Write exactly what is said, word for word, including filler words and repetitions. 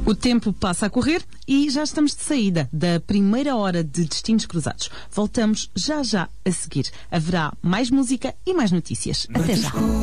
O tempo passa a correr e já estamos de saída da primeira hora de Destinos Cruzados. Voltamos já já a seguir. Haverá mais música e mais notícias. Até já.